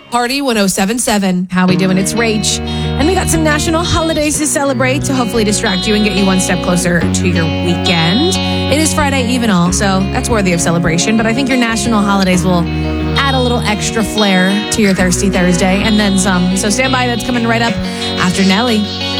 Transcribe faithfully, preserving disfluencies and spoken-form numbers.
Party one oh seven point seven. How we doing? It's Rach. And we got some national holidays to celebrate to hopefully distract you and get you one step closer to your weekend. It is Friday Eve and all, so that's worthy of celebration. But I think your national holidays will add a little extra flair to your Thirsty Thursday and then some. So stand by, that's coming right up after Nelly.